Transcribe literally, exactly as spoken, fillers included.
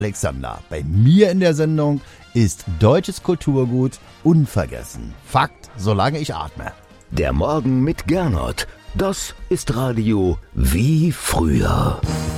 Alexander. Bei mir in der Sendung ist deutsches Kulturgut unvergessen. Fakt, solange ich atme. Der Morgen mit Gernot. Das ist Radio wie früher.